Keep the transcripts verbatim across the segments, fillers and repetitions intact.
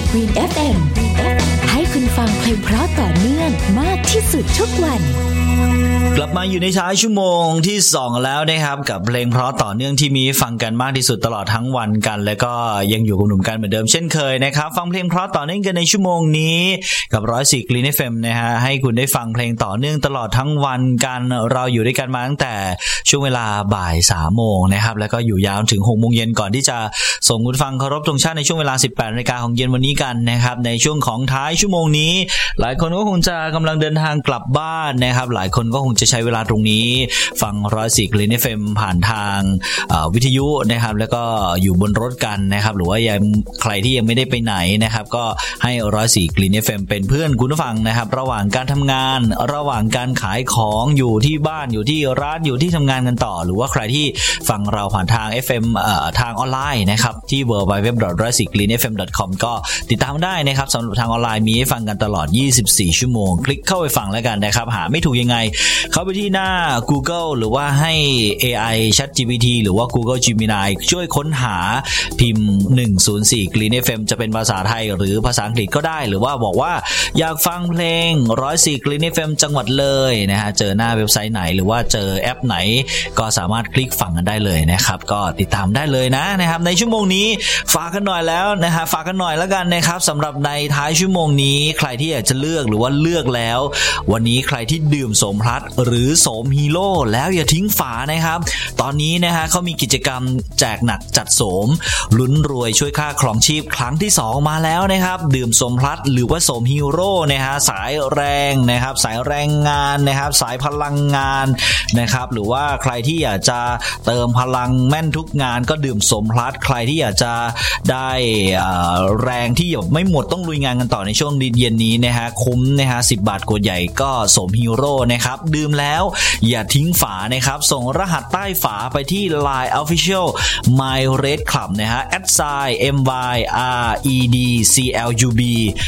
Green เอฟ เอ็ม ให้คุณฟังเพลงเพราะต่อเนื่องมากที่สุดทุกวันกลับมาอยู่ในท้ายชั่วโมงที่สองแล้วนะครับกับเพลงเพราะต่อเนื่องที่มีฟังกันมากที่สุดตลอดทั้งวันกันแล้วก็ยังอยู่กับหนุ่มกันเหมือนเดิมเช่นเคยนะครับฟังเพลงเพราะต่อเนื่องกันในชั่วโมงนี้กับหนึ่งร้อยสี่ Green เอฟ เอ็ม นะฮะให้คุณได้ฟังเพลงต่อเนื่องตลอดทั้งวันกันเราอยู่ด้วยกันมาตั้งแต่ช่วงเวลาบ่าย สามโมงนะครับแล้วก็อยู่ยาวถึง หกโมงเย็นก่อนที่จะส่งคุณฟังเคารพธงชาติในช่วงเวลา สิบแปดนาฬิกาของเย็นวันนี้กันนะครับในช่วงของท้ายชั่วโมงนี้หลายคนก็คงจะกำลังเดินทางกลับบ้านนะครับหลายคนก็คงจะใช้เวลาตรงนี้ฟังหนึ่งร้อยสี่ Green เอฟ เอ็ม ผ่านทางวิทยุนะครับแล้วก็อยู่บนรถกันนะครับหรือว่ายังใครที่ยังไม่ได้ไปไหนนะครับก็ให้หนึ่งร้อยสี่ Green เอฟ เอ็ม เป็นเพื่อนคุณผู้ฟังนะครับระหว่างการทำงานระหว่างการขายของอยู่ที่บ้านอยู่ที่ร้านอยู่ที่ทำงานกันต่อหรือว่าใครที่ฟังเราผ่านทาง เอฟ เอ็ม เอ่อทางออนไลน์นะครับที่ ดับเบิลยู ดับเบิลยู ดับเบิลยู ดอท หนึ่งร้อยสี่ กรีน เอฟ เอ็ม ดอท คอม ก็ติดตามได้นะครับสำหรับทางออนไลน์มีให้ฟังกันตลอดยี่สิบสี่ชั่วโมงคลิกเข้าไปฟังแล้วกันนะครับหาไม่ถูกยังไงเข้าไปที่หน้า Google หรือว่าให้ เอ ไอ ChatGPT หรือว่า Google Gemini ช่วยค้นหาพิมพ์หนึ่งศูนย์สี่ Green เอฟ เอ็ม จะเป็นภาษาไทยหรือภาษาอังกฤษก็ได้หรือว่าบอกว่าอยากฟังเพลงหนึ่งร้อยสี่ Green เอฟ เอ็ม จังหวัดเลยนะฮะเจอหน้าเว็บไซต์ไหนหรือว่าเจอแอปไหนก็สามารถคลิกฟังกันได้เลยนะครับก็ติดตามได้เลยนะนะครับในชั่วโมงนี้ฝากกันหน่อยแล้วนะฮะฝากกันหน่อยแล้วกันนะครับสำหรับในท้ายชั่วโมงนี้ใครที่อยากจะเลือกหรือว่าเลือกแล้ววันนี้ใครที่ดื่มโสมพลัสหรือโสมฮีโร่แล้วอย่าทิ้งฝานะครับตอนนี้นะฮะเขามีกิจกรรมแจกหนักจัดโสมลุ้นรวยช่วยค่าครองชีพครั้งที่สองมาแล้วนะครับดื่มโสมพลัสหรือว่าโสมฮีโร่นะฮะสายแรงนะครับสายแรงงานนะครับสายพลังงานนะครับหรือว่าใครที่อยากจะเติมพลังแม่นทุกงานก็ดื่มโสมพลัสใครที่อยากจะได้แรงที่แบบไม่หมดต้องลุยงานกันต่อในช่วงเย็นนี้นะฮะคุ้มนะฮะสิบบาทขวดใหญ่ก็โสมฮีโร่นะครับดื่มแล้วอย่าทิ้งฝานะครับส่งรหัสใต้ฝาไปที่ ไลน์ Official My Red Club นะฮะ แอท ไซน์ เอ็ม วาย อาร์ อี ดี ซี แอล ยู บี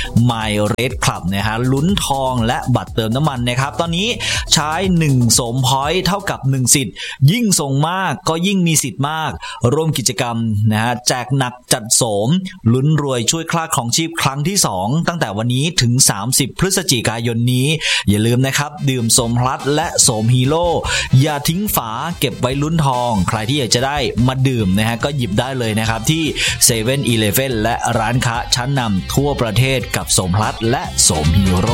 My Red Club นะฮะลุ้นทองและบัตรเติมน้ำมันนะครับตอนนี้ใช้หนึ่งโสมพอยต์เท่ากับหนึ่งสิทธิ์ยิ่งส่งมากก็ยิ่งมีสิทธิ์มากร่วมกิจกรรมนะฮะแจกหนักจัดโสมลุ้นรวยช่วยคลาครองชีพครั้งที่สองตั้งแต่วันนี้ถึงสามสิบพฤศจิกายนนี้อย่าลืมนะครับดื่มโสมพลัสและโสมฮีโร่อย่าทิ้งฝาเก็บไว้ลุ้นทองใครที่อยากจะได้มาดื่มนะฮะก็หยิบได้เลยนะครับที่ เซเว่น อีเลฟเว่น และร้านค้าชั้นนำทั่วประเทศกับโสมพลัสและโสมฮีโร่